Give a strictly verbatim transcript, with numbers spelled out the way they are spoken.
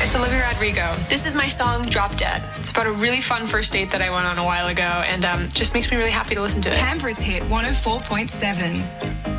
It's Olivia Rodrigo. This is my song, Drop Dead. It's about a really fun first date that I went on a while ago, and um, just makes me really happy to listen to it. Canberra's hit one oh four point seven.